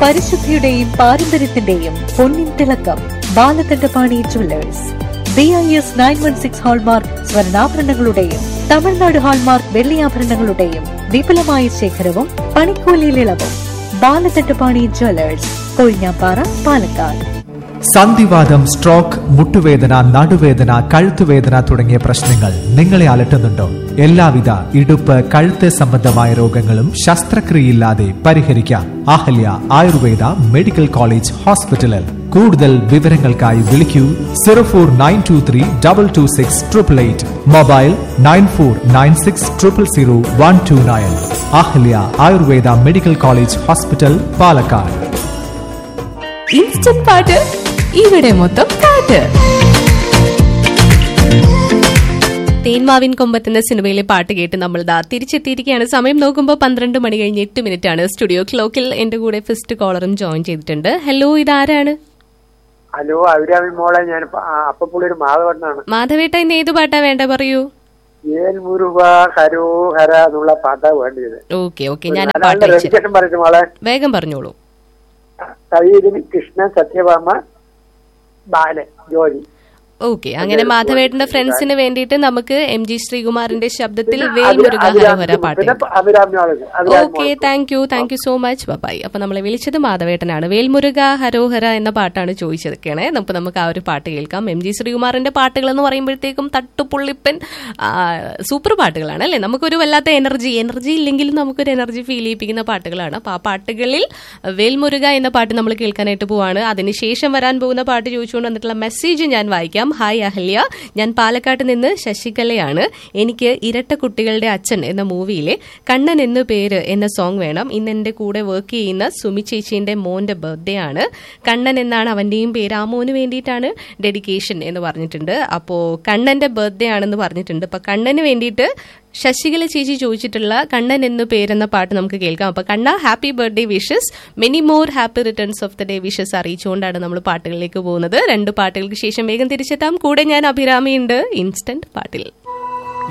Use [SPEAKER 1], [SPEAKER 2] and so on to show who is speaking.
[SPEAKER 1] പരിശുദ്ധിയുടെയും പാരമ്പര്യത്തിന്റെയും പൊന്നിൻ തിളക്കം. Balakandapani jewellers. BIS 916 hallmark സ്വർണ്ണാഭരണങ്ങളുടെയും Tamil Nadu hallmark വെള്ളിയാഭരണങ്ങളുടെയും വിപുലമായ ശേഖരവും പണിക്കൂലിയിൽ ഇളവും. ബാലകണ്ഠപാണി ജുവല്ലേഴ്സ്, കൊഴിഞ്ഞാപ്പാറ, പാലക്കാട്.
[SPEAKER 2] സന്ധിവാതം, സ്ട്രോക്ക്, മുട്ടുവേദന, നടുവേദന, കഴുത്തുവേദന തുടങ്ങിയ പ്രശ്നങ്ങൾ നിങ്ങളെ അലട്ടുന്നുണ്ടോ? എല്ലാവിധ ഇടുപ്പ്, കഴുത്ത് സംബന്ധമായ രോഗങ്ങളും ശസ്ത്രക്രിയയില്ലാതെ പരിഹരിക്കാം. അഹല്യ ആയുർവേദ മെഡിക്കൽ കോളേജ് ഹോസ്പിറ്റലിൽ. കൂടുതൽ വിവരങ്ങൾക്കായി വിളിക്കൂ 0492322688. Mobile 9496000129. Ahalya Ayurveda medical college hospital, Palakkad.
[SPEAKER 3] Instant പാട്ട്, ഇവിടെ മൊത്തം പാട്ട്. തേന്മാവിൻ കൊമ്പത്ത് സിനിമയിലെ പാട്ട് കേട്ട് നമ്മൾ തിരിച്ചെത്തിയിരിക്കുകയാണ്. സമയം നോക്കുമ്പോൾ 12 മണി കഴിഞ്ഞ് 8 മിനിറ്റ് ആണ്. സ്റ്റുഡിയോ ക്ലോക്കിൽ എന്റെ കൂടെ ഫസ്റ്റ് കോളറും ജോയിൻ ചെയ്തിട്ടുണ്ട്. ഹലോ, ഇതാരാണ്?
[SPEAKER 4] ഹലോ, അഭിരാമി മോളെ. ഞാൻ അപ്പപ്പുള്ളിയൊരു മാധവേട്ടനാണ്.
[SPEAKER 3] മാധവേട്ട, ഇന്ന് ഏത് പാട്ടാ വേണ്ട പറയൂ.
[SPEAKER 4] വേൽമുരുക ഹരോഹര എന്നുള്ള പാട്ടാ വേണ്ടത്.
[SPEAKER 3] ഓക്കെ, ഞാൻ പാട്ട്
[SPEAKER 4] മോളെ
[SPEAKER 3] വേഗം പറഞ്ഞോളൂ.
[SPEAKER 4] കവിതിന് കൃഷ്ണൻ, സത്യഭാമ, ബാലൻ, ജോലി.
[SPEAKER 3] ഓക്കെ, അങ്ങനെ മാധവേട്ടന്റെ ഫ്രണ്ട്സിന് വേണ്ടിയിട്ട് നമുക്ക് MG ശ്രീകുമാറിന്റെ ശബ്ദത്തിൽ വേൽമുരുക ഹരോഹര പാട്ട്. Okay, thank you so much. By. അപ്പൊ നമ്മളെ വിളിച്ചത് മാധവേട്ടനാണ്. വേൽമുരുക ഹരോഹര എന്ന പാട്ടാണ് ചോദിച്ചതൊക്കെയാണ്. നമുക്ക് ആ ഒരു പാട്ട് കേൾക്കാം. MG ശ്രീകുമാറിന്റെ പാട്ടുകൾ എന്ന് പറയുമ്പോഴത്തേക്കും തട്ടുപുള്ളിപ്പൻ സൂപ്പർ പാട്ടുകളാണ് അല്ലെ. നമുക്കൊരു വല്ലാത്ത എനർജി ഇല്ലെങ്കിലും നമുക്കൊരു എനർജി ഫീൽ ചെയ്യിപ്പിക്കുന്ന പാട്ടുകളാണ്. അപ്പൊ ആ പാട്ടുകളിൽ വേൽമുരുക എന്ന പാട്ട് നമ്മൾ കേൾക്കാനായിട്ട് പോവാണ്. അതിനുശേഷം വരാൻ പോകുന്ന പാട്ട് ചോദിച്ചുകൊണ്ട് വന്നിട്ടുള്ള മെസ്സേജ് ഞാൻ വായിക്കാം. ഹായ് അഹല്യ, ഞാൻ പാലക്കാട്ട് നിന്ന് ശശികലയാണ്. എനിക്ക് ഇരട്ട കുട്ടികളുടെ അച്ഛൻ എന്ന മൂവിയിലെ കണ്ണൻ എന്നു പേര് എന്ന സോങ് വേണം. ഇന്ന് എന്റെ കൂടെ വർക്ക് ചെയ്യുന്ന സുമി ചേച്ചിന്റെ മോന്റെ ബർത്ത്ഡേ ആണ്. കണ്ണൻ എന്നാണ് അവന്റെയും പേര്. ആ മോന് വേണ്ടിയിട്ടാണ് ഡെഡിക്കേഷൻ എന്ന് പറഞ്ഞിട്ടുണ്ട്. അപ്പോ കണ്ണന്റെ ബർത്ത്ഡേ ആണെന്ന് പറഞ്ഞിട്ടുണ്ട്. അപ്പൊ കണ്ണന് വേണ്ടിയിട്ട് ശശികല ചേച്ചി ചോദിച്ചിട്ടുള്ള കണ്ണൻ എന്നു പേരെന്ന പാട്ട് നമുക്ക് കേൾക്കാം. അപ്പൊ കണ്ണ, happy birthday wishes, many more happy returns of the day wishes അറിയിച്ചുകൊണ്ടാണ് നമ്മൾ പാട്ടുകളിലേക്ക് പോകുന്നത്. 2 പാട്ടുകൾക്ക് ശേഷം വേഗം തിരിച്ചെത്താം. കൂടെ ഞാൻ അഭിരാമിയുണ്ട് ഇൻസ്റ്റന്റ് പാട്ടിൽ.